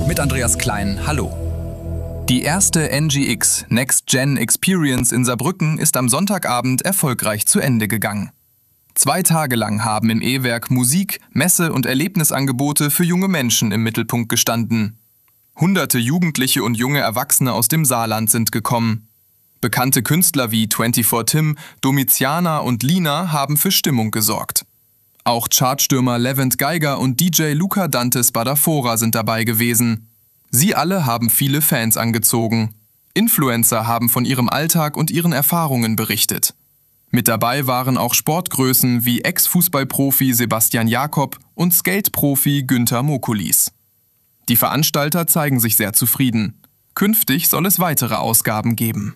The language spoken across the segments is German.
mit Andreas Klein. Hallo. Die erste NGX Next Gen Experience in Saarbrücken ist am Sonntagabend erfolgreich zu Ende gegangen. 2 Tage lang haben im E-Werk Musik, Messe- und Erlebnisangebote für junge Menschen im Mittelpunkt gestanden. Hunderte Jugendliche und junge Erwachsene aus dem Saarland sind gekommen. Bekannte Künstler wie 24 Tim, Domiziana und Lina haben für Stimmung gesorgt. Auch Chartstürmer Levent Geiger und DJ Luca Dantes Badafora sind dabei gewesen. Sie alle haben viele Fans angezogen. Influencer haben von ihrem Alltag und ihren Erfahrungen berichtet. Mit dabei waren auch Sportgrößen wie Ex-Fußballprofi Sebastian Jakob und Skate-Profi Günther Mokulis. Die Veranstalter zeigen sich sehr zufrieden. Künftig soll es weitere Ausgaben geben.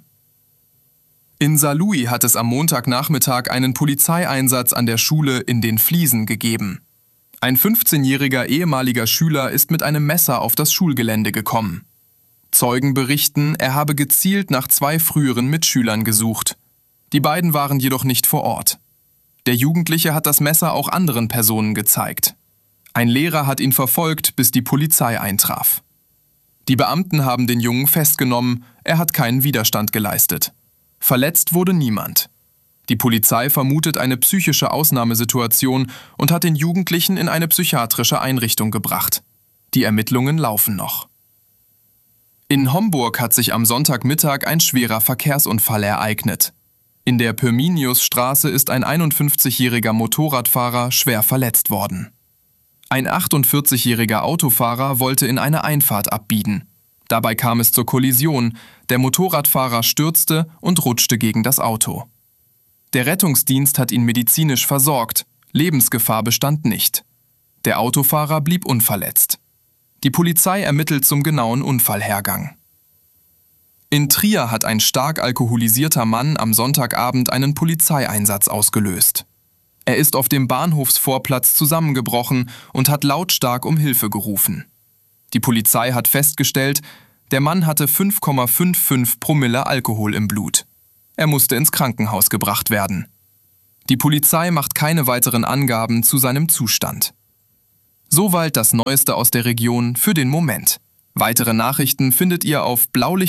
In Saarlouis hat es am Montagnachmittag einen Polizeieinsatz an der Schule in den Fliesen gegeben. Ein 15-jähriger ehemaliger Schüler ist mit einem Messer auf das Schulgelände gekommen. Zeugen berichten, er habe gezielt nach 2 früheren Mitschülern gesucht. Die beiden waren jedoch nicht vor Ort. Der Jugendliche hat das Messer auch anderen Personen gezeigt. Ein Lehrer hat ihn verfolgt, bis die Polizei eintraf. Die Beamten haben den Jungen festgenommen, er hat keinen Widerstand geleistet. Verletzt wurde niemand. Die Polizei vermutet eine psychische Ausnahmesituation und hat den Jugendlichen in eine psychiatrische Einrichtung gebracht. Die Ermittlungen laufen noch. In Homburg hat sich am Sonntagmittag ein schwerer Verkehrsunfall ereignet. In der Pirminiusstraße ist ein 51-jähriger Motorradfahrer schwer verletzt worden. Ein 48-jähriger Autofahrer wollte in eine Einfahrt abbiegen. Dabei kam es zur Kollision. Der Motorradfahrer stürzte und rutschte gegen das Auto. Der Rettungsdienst hat ihn medizinisch versorgt. Lebensgefahr bestand nicht. Der Autofahrer blieb unverletzt. Die Polizei ermittelt zum genauen Unfallhergang. In Trier hat ein stark alkoholisierter Mann am Sonntagabend einen Polizeieinsatz ausgelöst. Er ist auf dem Bahnhofsvorplatz zusammengebrochen und hat lautstark um Hilfe gerufen. Die Polizei hat festgestellt, der Mann hatte 5,55 Promille Alkohol im Blut. Er musste ins Krankenhaus gebracht werden. Die Polizei macht keine weiteren Angaben zu seinem Zustand. Soweit das Neueste aus der Region für den Moment. Weitere Nachrichten findet ihr auf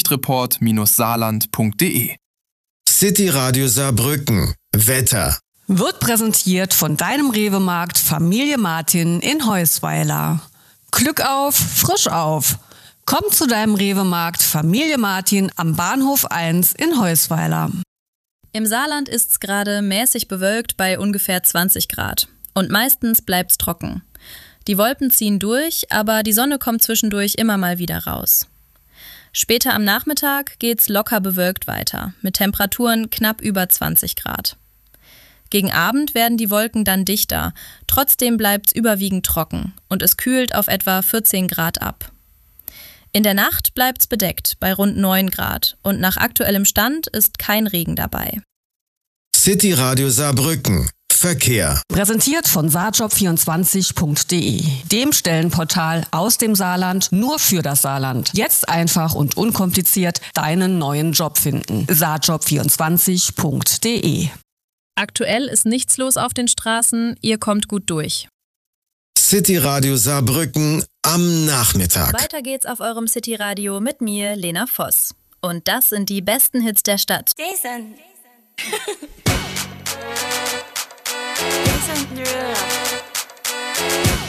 blaulichtreport-saarland.de. City Radio Saarbrücken. Wetter. Wird präsentiert von deinem Rewe-Markt Familie Martin in Heusweiler. Glück auf, frisch auf. Komm zu deinem Rewe-Markt Familie Martin am Bahnhof 1 in Heusweiler. Im Saarland ist es gerade mäßig bewölkt bei ungefähr 20 Grad. Und meistens bleibt's trocken. Die Wolken ziehen durch, aber die Sonne kommt zwischendurch immer mal wieder raus. Später am Nachmittag geht's locker bewölkt weiter, mit Temperaturen knapp über 20 Grad. Gegen Abend werden die Wolken dann dichter, trotzdem bleibt's überwiegend trocken und es kühlt auf etwa 14 Grad ab. In der Nacht bleibt's bedeckt bei rund 9 Grad und nach aktuellem Stand ist kein Regen dabei. City Radio Saarbrücken. Verkehr. Präsentiert von saarjob24.de, dem Stellenportal aus dem Saarland nur für das Saarland. Jetzt einfach und unkompliziert deinen neuen Job finden. saarjob24.de. Aktuell ist nichts los auf den Straßen, ihr kommt gut durch. City Radio Saarbrücken am Nachmittag. Weiter geht's auf eurem City Radio mit mir, Lena Voss. Und das sind die besten Hits der Stadt. Jason. Jason Derulo.